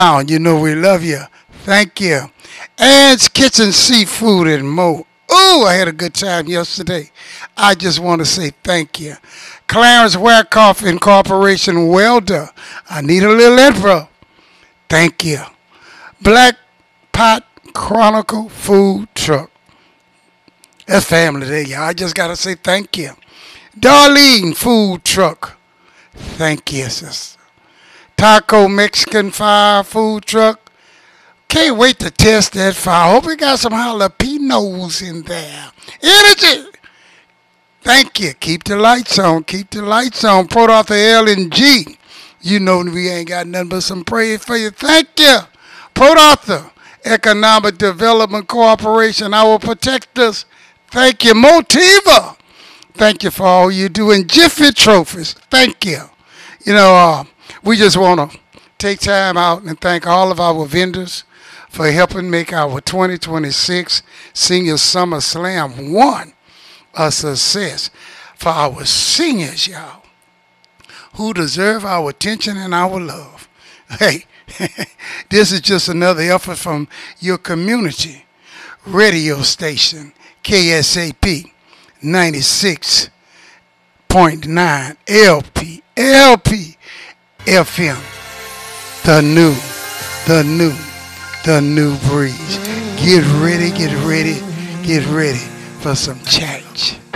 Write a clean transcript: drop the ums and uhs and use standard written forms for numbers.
You know we love you. Thank you. Ann's Kitchen Seafood and more. Oh, I had a good time yesterday. I just want to say thank you. Clarence Wyckoff Incorporation Welder. I need a little info. Thank you. Black Pot Chronicle Food Truck. That's family there, y'all. I just got to say thank you. Darlene Food Truck. Thank you, sister. Taco Mexican Fire Food Truck. Can't wait to test that fire. Hope we got some jalapenos in there. Energy. Thank you. Keep the lights on. Keep the lights on. Port Arthur L and G. You know we ain't got nothing but some praise for you. Thank you. Port Arthur Economic Development Corporation, our protectors. Thank you. Motiva. Thank you for all you do. And Jiffy Trophies. Thank you. You know, we just want to take time out and thank all of our vendors for helping make our 2026 Senior Summer Slam 1 a success. For our seniors, y'all, who deserve our attention and our love. Hey, this is just another effort from your community radio station, KSAP 96.9 LP FM. The new breeze. Get ready for some change.